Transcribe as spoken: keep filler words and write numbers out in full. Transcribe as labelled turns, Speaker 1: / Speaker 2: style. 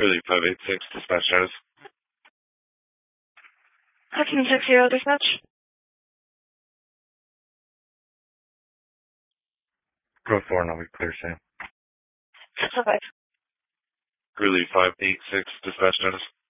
Speaker 1: Greeley five eight six, dispatch status.
Speaker 2: Hudson six zero, dispatch.
Speaker 1: Go four, and I'll be clear soon.
Speaker 2: six oh five.
Speaker 1: Greeley five eight six, dispatch status.